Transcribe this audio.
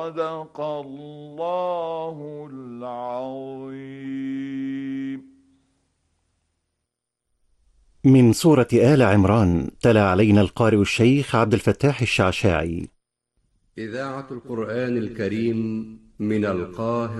صدق الله العظيم. من سورة آل عمران تلا علينا القارئ الشيخ عبد الفتاح الشعشاعي. إذاعة القرآن الكريم من القاهرة.